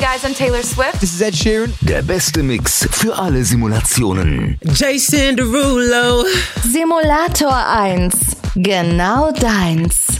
guys, I'm Taylor Swift. This is Ed Sheeran. Der beste Mix für alle Simulationen. Jason Derulo. Simulator 1. Genau deins.